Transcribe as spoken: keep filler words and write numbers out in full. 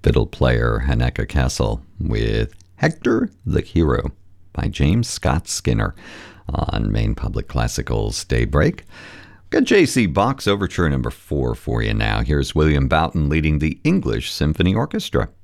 fiddle player Haneka Castle with Hector the Hero by James Scott Skinner on Maine Public Classical's Daybreak. Got J C. Bach's Overture number four for you now. Here's William Boughton leading the English Symphony Orchestra.